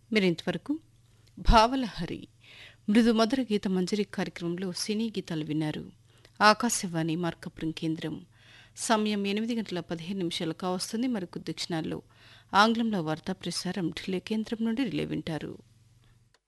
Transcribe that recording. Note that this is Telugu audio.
మీరింతవరకు భావలహరి మృదు మధుర గీత మంజరి కార్యక్రమంలో సినీ గీతాలు విన్నారు. ఆకాశవాణి మార్కపురం కేంద్రం. సమయం 8 గంటల 15 నిమిషాలు కావస్తుంది. మరికొద్ది క్షణాల్లో ఆంగ్లంలో వార్తా ప్రసారం ఢిల్లీ కేంద్రం నుండి రిలే వింటారు.